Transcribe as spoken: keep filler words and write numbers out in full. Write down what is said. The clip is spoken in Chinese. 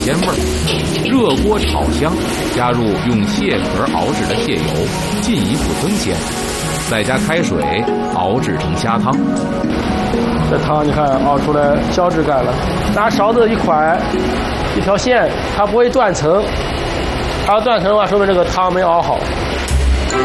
鲜味儿。热锅炒香，加入用蟹壳熬制的蟹油，进一步增鲜，再加开水熬制成虾汤。 这汤你看熬出来胶质感了，拿勺子一㧟，一条线，它不会断层。它要断层的话，说明这个汤没熬好。